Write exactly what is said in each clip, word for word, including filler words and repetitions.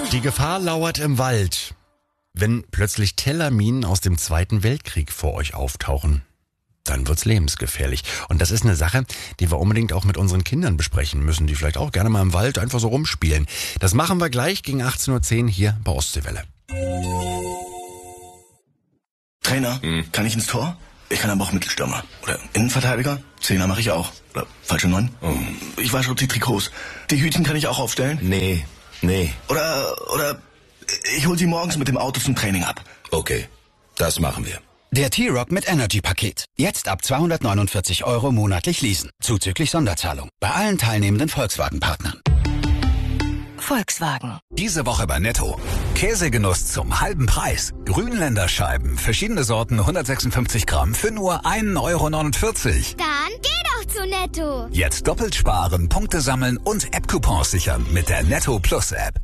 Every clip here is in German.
Die Gefahr lauert im Wald, wenn plötzlich Tellerminen aus dem Zweiten Weltkrieg vor euch auftauchen. Dann wird's lebensgefährlich. Und das ist eine Sache, die wir unbedingt auch mit unseren Kindern besprechen müssen, die vielleicht auch gerne mal im Wald einfach so rumspielen. Das machen wir gleich gegen achtzehn Uhr zehn hier bei Ostseewelle. Trainer, hm. kann ich ins Tor? Ich kann aber auch Mittelstürmer. Oder Innenverteidiger? Zehner mache ich auch. Oder falsche Neun? Oh. Ich wasche auch die Trikots. Die Hütchen kann ich auch aufstellen? Nee, nee. Oder, oder ich hol sie morgens mit dem Auto zum Training ab. Okay, das machen wir. Der T-Rock mit Energy-Paket. Jetzt ab zweihundertneunundvierzig Euro monatlich leasen. Zuzüglich Sonderzahlung. Bei allen teilnehmenden Volkswagen-Partnern. Volkswagen. Diese Woche bei Netto. Käsegenuss zum halben Preis. Grünländer Scheiben, verschiedene Sorten, hundertsechsundfünfzig Gramm für nur ein Euro neunundvierzig. Dann geh doch zu Netto. Jetzt doppelt sparen, Punkte sammeln und App-Coupons sichern mit der Netto Plus App.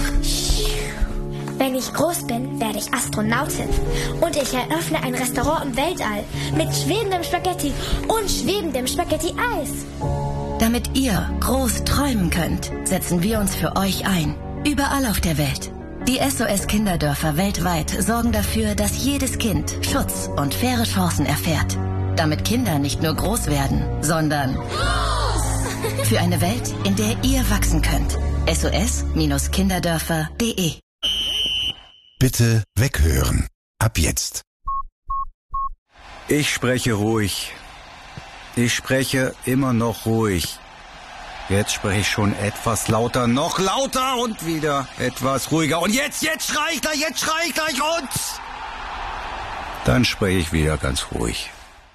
Wenn ich groß bin, werde ich Astronautin. Und ich eröffne ein Restaurant im Weltall mit schwebendem Spaghetti und schwebendem Spaghetti-Eis. Damit ihr groß träumen könnt, setzen wir uns für euch ein. Überall auf der Welt. Die S O S-Kinderdörfer weltweit sorgen dafür, dass jedes Kind Schutz und faire Chancen erfährt. Damit Kinder nicht nur groß werden, sondern groß! Für eine Welt, in der ihr wachsen könnt. S O S Kinderdörfer punkt de. Bitte weghören. Ab jetzt. Ich spreche ruhig. Ich spreche immer noch ruhig. Jetzt spreche ich schon etwas lauter, noch lauter und wieder etwas ruhiger. Und jetzt, jetzt schrei ich gleich, jetzt schrei ich gleich und... Dann spreche ich wieder ganz ruhig.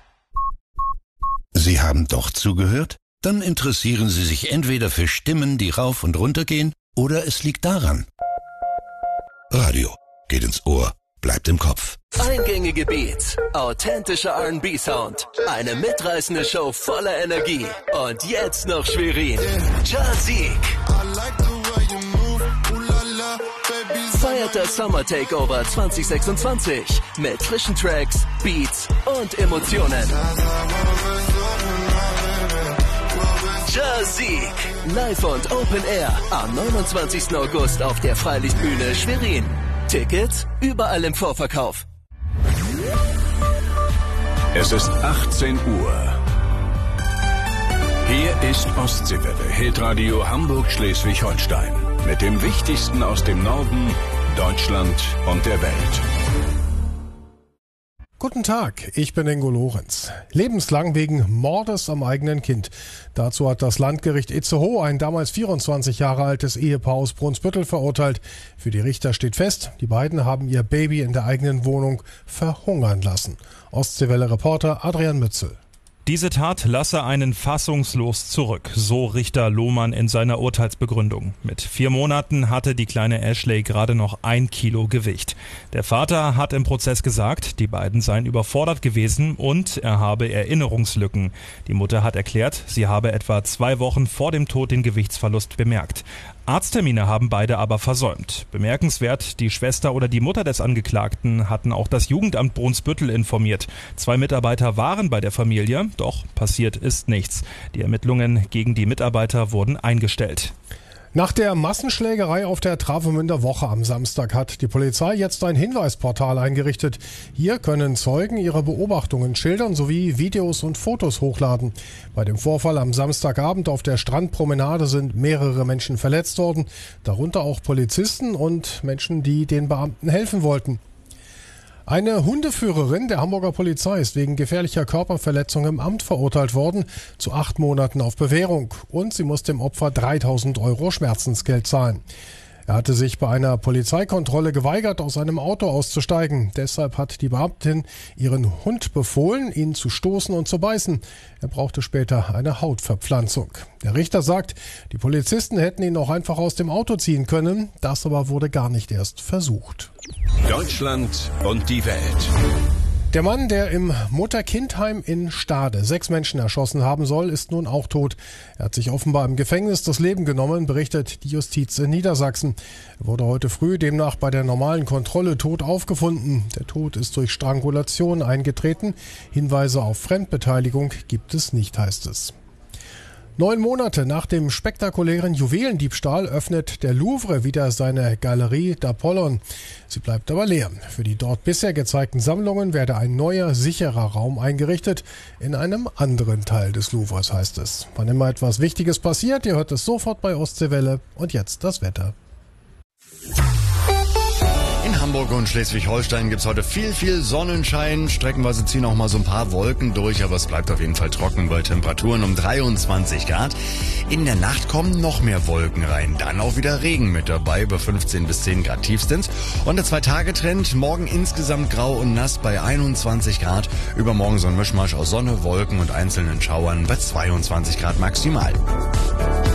Sie haben doch zugehört? Dann interessieren Sie sich entweder für Stimmen, die rauf und runter gehen, oder es liegt daran. Radio geht ins Ohr, bleibt im Kopf. Eingängige Beats, authentischer R and B-Sound, eine mitreißende Show voller Energie und jetzt noch Schwerin. Jazik feiert das Summer Takeover zwanzig sechsundzwanzig mit frischen Tracks, Beats und Emotionen. Jazik, live und Open Air am neunundzwanzigsten August auf der Freilichtbühne Schwerin. Tickets überall im Vorverkauf. Es ist achtzehn Uhr. Hier ist Ostseewelle, Hitradio Hamburg-Schleswig-Holstein. Mit dem Wichtigsten aus dem Norden, Deutschland und der Welt. Guten Tag, ich bin Ingo Lorenz. Lebenslang wegen Mordes am eigenen Kind. Dazu hat das Landgericht Itzehoe ein damals vierundzwanzig Jahre altes Ehepaar aus Brunsbüttel verurteilt. Für die Richter steht fest, die beiden haben ihr Baby in der eigenen Wohnung verhungern lassen. Ostseewelle-Reporter Adrian Mützel. Diese Tat lasse einen fassungslos zurück, so Richter Lohmann in seiner Urteilsbegründung. Mit vier Monaten hatte die kleine Ashley gerade noch ein Kilo Gewicht. Der Vater hat im Prozess gesagt, die beiden seien überfordert gewesen und er habe Erinnerungslücken. Die Mutter hat erklärt, sie habe etwa zwei Wochen vor dem Tod den Gewichtsverlust bemerkt. Arzttermine haben beide aber versäumt. Bemerkenswert, die Schwester oder die Mutter des Angeklagten hatten auch das Jugendamt Brunsbüttel informiert. Zwei Mitarbeiter waren bei der Familie, doch passiert ist nichts. Die Ermittlungen gegen die Mitarbeiter wurden eingestellt. Nach der Massenschlägerei auf der Travemünder Woche am Samstag hat die Polizei jetzt ein Hinweisportal eingerichtet. Hier können Zeugen ihre Beobachtungen schildern sowie Videos und Fotos hochladen. Bei dem Vorfall am Samstagabend auf der Strandpromenade sind mehrere Menschen verletzt worden, darunter auch Polizisten und Menschen, die den Beamten helfen wollten. Eine Hundeführerin der Hamburger Polizei ist wegen gefährlicher Körperverletzung im Amt verurteilt worden, zu acht Monaten auf Bewährung. Und sie muss dem Opfer dreitausend Euro Schmerzensgeld zahlen. Er hatte sich bei einer Polizeikontrolle geweigert, aus einem Auto auszusteigen. Deshalb hat die Beamtin ihren Hund befohlen, ihn zu stoßen und zu beißen. Er brauchte später eine Hautverpflanzung. Der Richter sagt, die Polizisten hätten ihn auch einfach aus dem Auto ziehen können. Das aber wurde gar nicht erst versucht. Deutschland und die Welt. Der Mann, der im Mutter-Kind-Heim in Stade sechs Menschen erschossen haben soll, ist nun auch tot. Er hat sich offenbar im Gefängnis das Leben genommen, berichtet die Justiz in Niedersachsen. Er wurde heute früh demnach bei der normalen Kontrolle tot aufgefunden. Der Tod ist durch Strangulation eingetreten. Hinweise auf Fremdbeteiligung gibt es nicht, heißt es. Neun Monate nach dem spektakulären Juwelendiebstahl öffnet der Louvre wieder seine Galerie d'Apollon. Sie bleibt aber leer. Für die dort bisher gezeigten Sammlungen werde ein neuer, sicherer Raum eingerichtet. In einem anderen Teil des Louvres, heißt es. Wann immer etwas Wichtiges passiert, ihr hört es sofort bei Ostseewelle. Und jetzt das Wetter. In Hamburg und Schleswig-Holstein gibt's heute viel, viel Sonnenschein. Streckenweise ziehen auch mal so ein paar Wolken durch, aber es bleibt auf jeden Fall trocken bei Temperaturen um dreiundzwanzig Grad. In der Nacht kommen noch mehr Wolken rein. Dann auch wieder Regen mit dabei, bei fünfzehn bis zehn Grad tiefstens. Und der Zwei-Tage-Trend, morgen insgesamt grau und nass bei einundzwanzig Grad. Übermorgen so ein Mischmasch aus Sonne, Wolken und einzelnen Schauern bei zweiundzwanzig Grad maximal.